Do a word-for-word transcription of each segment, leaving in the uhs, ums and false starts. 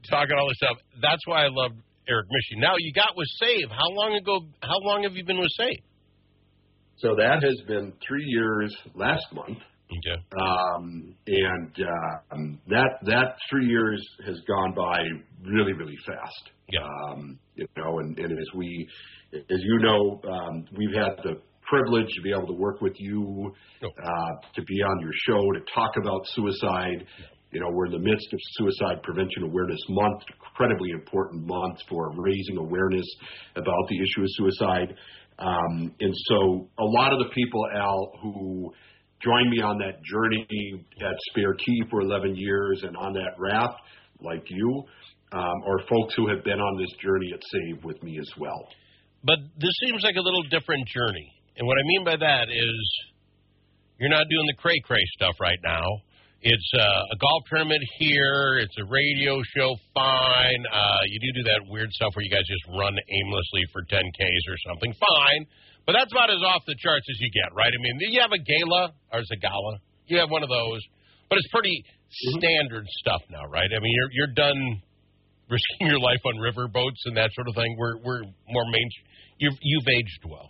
talking all this stuff. That's why I love Eric Michie. Now, you got with Save. How long ago, how long have you been with Save? So that has been three years last month. Okay. Um, and uh, um, that that three years has gone by really, really fast. Yeah. Um, you know, and, and as we, as you know, um, we've had the privilege to be able to work with you, oh. uh, to be on your show, to talk about suicide. Yeah. You know, we're in the midst of Suicide Prevention Awareness Month, incredibly important month for raising awareness about the issue of suicide. Um, and so a lot of the people, Al, who joined me on that journey at Spare Key for eleven years and on that raft, like you, um, are folks who have been on this journey at Save with me as well. But this seems like a little different journey. And what I mean by that is you're not doing the cray-cray stuff right now. It's uh, a golf tournament here. It's a radio show, fine. Uh, you do do that weird stuff where you guys just run aimlessly for ten Ks or something, fine. But that's about as off the charts as you get, right? I mean, you have a gala, or is it gala? You have one of those. But it's pretty mm-hmm. standard stuff now, right? I mean, you're you're done risking your life on river boats and that sort of thing. We're we're more main. You've you've aged well.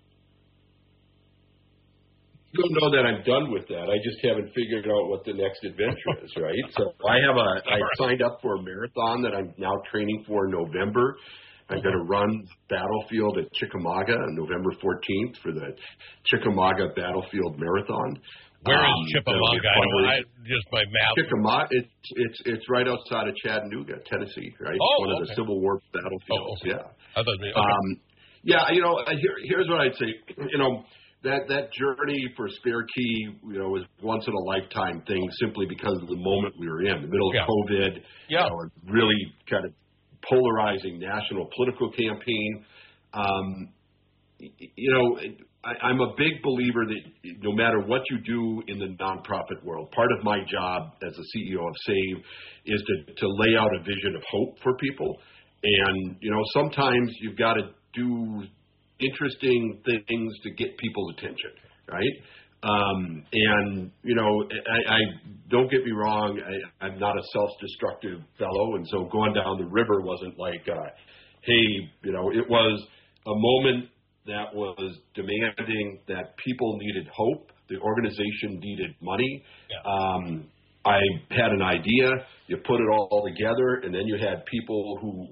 I don't know that I'm done with that. I just haven't figured out what the next adventure is, right? So I have a I signed up for a marathon that I'm now training for in November. I'm going to run Battlefield at Chickamauga on November fourteenth for the Chickamauga Battlefield Marathon. Where um, is Chickamauga? I know, I, just my map. Chickamauga, it's it's it's right outside of Chattanooga, Tennessee, right? Oh, One okay. of the Civil War battlefields. Oh, okay. Yeah. I thought, okay. Um, yeah, you know, here, here's what I'd say. You know, that that journey for Spare Key, you know, was once in a lifetime thing, simply because of the moment we were in, the middle of yeah. COVID. Yeah. You know, really kind of polarizing national political campaign. Um, you know, I, I'm a big believer that no matter what you do in the nonprofit world, part of my job as the C E O of Save is to, to lay out a vision of hope for people. And, you know, sometimes you've got to do interesting things to get people's attention, right? Um, and, you know, I, I don't get me wrong, I, I'm not a self-destructive fellow, and so going down the river wasn't like, uh, hey, you know, it was a moment that was demanding that people needed hope, the organization needed money. Yeah. Um, I had an idea, you put it all together, and then you had people who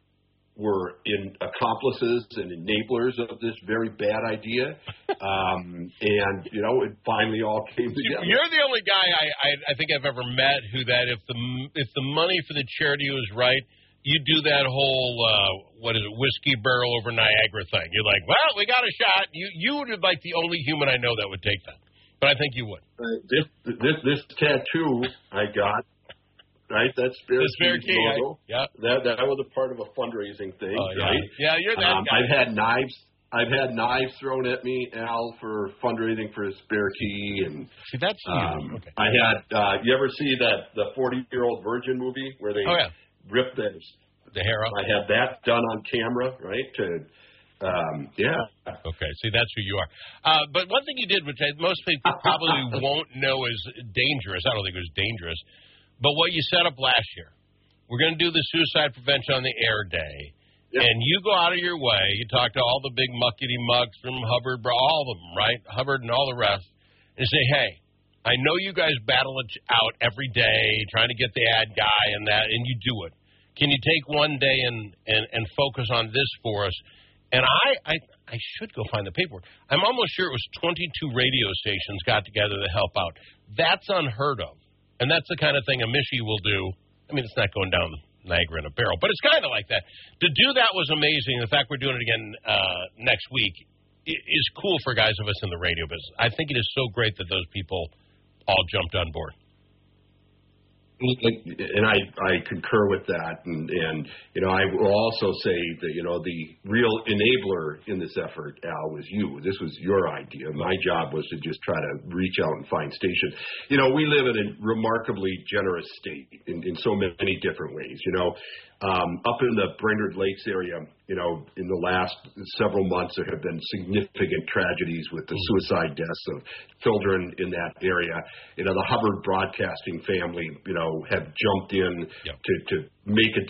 were in accomplices and enablers of this very bad idea, um, and you know it finally all came together. You're the only guy I, I, I think I've ever met who that if the if the money for the charity was right, you do that whole uh, what is it whiskey barrel over Niagara thing. You're like, well, we got a shot. You you would be like the only human I know that would take that, but I think you would. Uh, this this this tattoo I got. Right, that's Spare Key logo. Yeah, that that was a part of a fundraising thing. Oh, yeah. Right? Yeah, you're that um, guy. I've had knives. I've had knives thrown at me, Al, for fundraising for Spare Key, and see that's um, okay. I had. Uh, you ever see that the forty-year-old virgin movie where they oh, yeah. rip the the hair off? I had that done on camera, right? To um, yeah. Okay, see that's who you are. Uh, but one thing you did, which I, most people probably won't know is dangerous. I don't think it was dangerous. But what you set up last year, we're going to do the Suicide Prevention on the Air Day, yep. and you go out of your way, you talk to all the big muckety-mucks from Hubbard, all of them, right, Hubbard and all the rest, and say, hey, I know you guys battle it out every day trying to get the ad guy and that, and you do it. Can you take one day and, and, and focus on this for us? And I, I I should go find the paperwork. I'm almost sure it was twenty-two radio stations got together to help out. That's unheard of. And that's the kind of thing a Michie will do. I mean, it's not going down Niagara in a barrel, but it's kind of like that. To do that was amazing. The fact we're doing it again uh, next week is cool for guys of us in the radio business. I think it is so great that those people all jumped on board. And I, I concur with that. And, and, you know, I will also say that, you know, the real enabler in this effort, Al, was you. This was your idea. My job was to just try to reach out and find stations. You know, we live in a remarkably generous state in, in so many different ways. You know, um, up in the Brainerd Lakes area, you know, in the last several months, there have been significant tragedies with the suicide deaths of children in that area. You know, the Hubbard Broadcasting family, you know, have jumped in yep. to, to make a